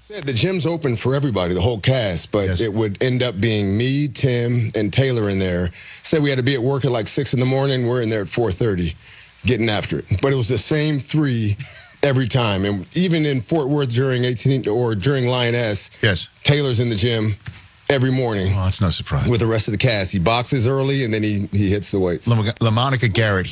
Said the gym's open for everybody, the whole cast, but Yes. it would end up being me, Tim, and Taylor in there. Said we had to be at work at like 6 in the morning. We're in there at 4:30, getting after it. But it was the same three every time. And even in Fort Worth during during Lioness, Yes. Taylor's in the gym every morning Well, that's no surprise. with the rest of the cast. He boxes early and then he hits the weights. LaMonica Garrett